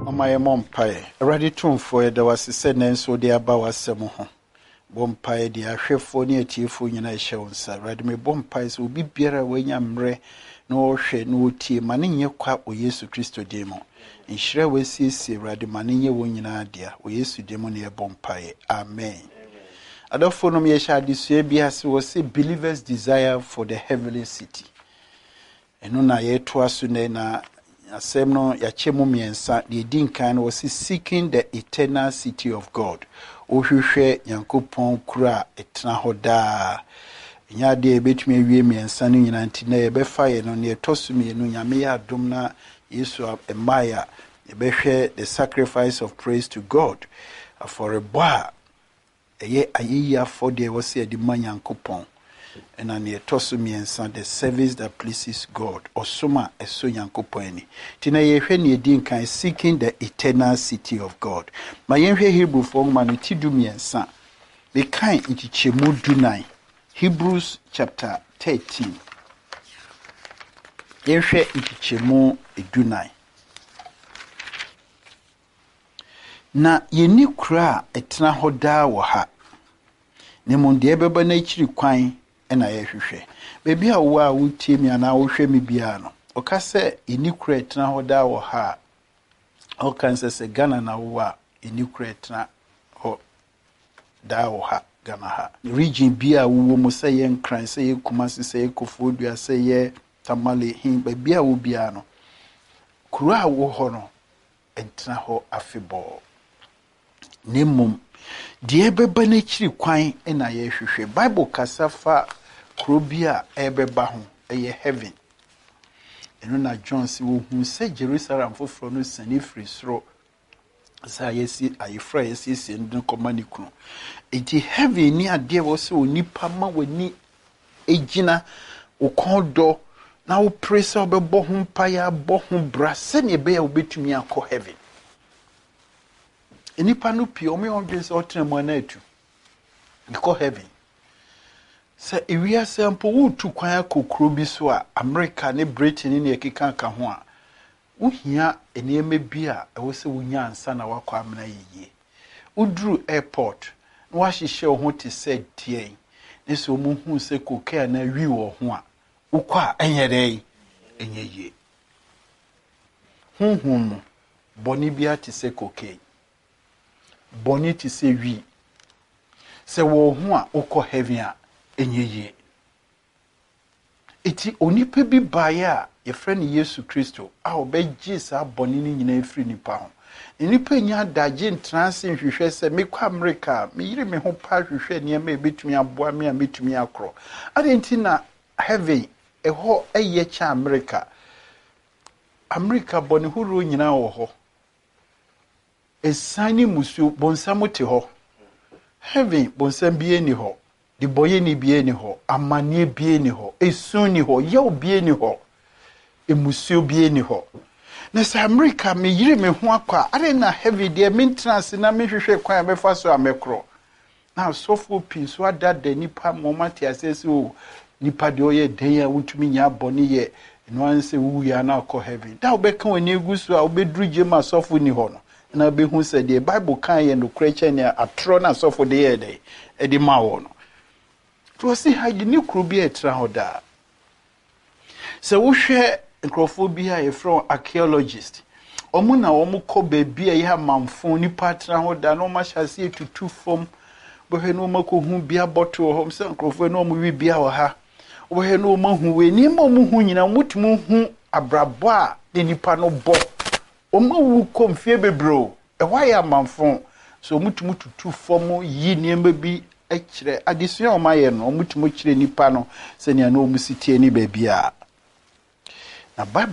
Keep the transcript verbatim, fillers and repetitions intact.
Omaye mompae ready tumfo eda wasese nenso de aba wasem ho bompae de ahwefo ne atiefo nyina ehye wonsa ready me bompae so obi biara wanya mre na ohwe na otie mane nye kwa o Yesu Kristo demo nhire wasiesie ready mane nye wo nyina dia o Yesu demo ne bompae amen. Adofo no me hye adesua bi ase wo say believers desire for the heavenly city eno na yeto aso ne na asem no ya chemu miensa the dinkan was seeking the eternal city of God. Ohwehwe Yankopon kura etna hoda. Nya de betumi awie miensa no nyina ntina ye befa ye no ne tosumi no nyame ya dom na Yesu emaya ye behwe the sacrifice of praise to God for a boy eye ayiya for the was the man Yankopon. And an etosumi and the service that pleases God or soma eso Yankoponi. Tina ye hwe din kan seeking the eternal city of God. Ma ye hwe Hebrew for man ti du miensa. The kind inti chemu du nine. Hebrews chapter thirteen. Ye hwe inti chemu du nine. Na ye ni kura etna hoda wo ha. Ne monde ebeba na chiri kwan na ye hwehwe bebi a wo a wutie mi ana wo hwe mi bia no o ka se inikure tena hoda wo ha o kan se se Ghana na wo a inikure tena ho da wo ha Ghana ha region bia wo mo se ye nkran se ye Kumasi se ye Kofodua se ye Tamale hin bebi a wo bia no kuro a wo ho no entena ho afebo nemum die beba na chiri kwan na ye hwehwe Bible kasafa krobia ebeba ho eye heaven eno na John si wo hu se Jerusalem foforo no sani free soro sa yesi ayefra yesi si ndin komani kunu enti heaven ni ade wo se onipa ma wani ejina ukodo na wo presa obebo ho mpa ya bo ho bra se ne be ya obetumi akọ heaven enipa no pie o me odwe se otremo na atu ikọ heaven se ewia sampo wutu kwan akokro bi so a America ne Britain ne ekeka ka ho a wohia eneme bi a ewo se wonya ansa na wakọ amena yiye udru airport na wahihye ho te se die ne so mu hu se koke na wi wo ho a ukọ a enyere enyeye hunhum boni bia te se koke boni te se wi se wo ho a ukọ heaven a enyeye eti onipa bi baye a ye friend Yesu Kristo a obegye sa boni ni nyina efri nipa ho nipa nya daje ntrance nhwehwe se mekwa America me yire me ho pa hwehwe ne ma ebetumi aboa me a metumi akro adenti na heaven eho eye cha America America boni huru nyina wo ho esani musu bonsamo te ho heaven bonsam bie ni ho di boye ni bie ni ho amanie bie ni ho esun ni ho ye obie ni ho emusio bie ni ho na sa America me yire me ho akwa are na heavy de maintenance na me hwehwe kwan be fa so amekro na so for peace so ada da nipa momati asese o nipa de oye den ya wutumi nya boni ye no anse wu ya na akọ heaven da obeka wani egusu a obedru jema so for ni ho no na be hu se de Bible kan ye no Christian ya atro na so for de ye de e di ma wo no to see how you ni kro bi etra hoda se wo hwe nkrofo bi a ye from archaeologist omu na omu ko be bi a ye manfo ni patra hoda no ma hyase tutu fom bo he no mako hu bia bottle hom se nkrofo no mu wi bia wo ha bo he no ma hu we ni ma mu hu nyina mutumu hu abrabo a de nipa no bo omu wu komfie bebro e wa ya manfo so mutumu tutu fom yi niemba bi ekire adesua o maye no mutumu kire nipa no se ne na o musitie ni ba bia na Bible